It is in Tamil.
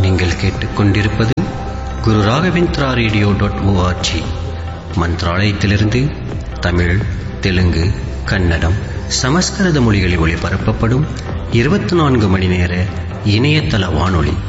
நீங்கள் கேட்டுக்கொண்டிருப்பது குரு ராகவேந்திரா ரேடியோ டாட் ஓஆர்ஜி மந்த்ராலயத்திலிருந்து தமிழ் தெலுங்கு கன்னடம் சமஸ்கிருத மொழிகளில் ஒளிபரப்பப்படும் 24 மணி நேர இணையதள வானொலி.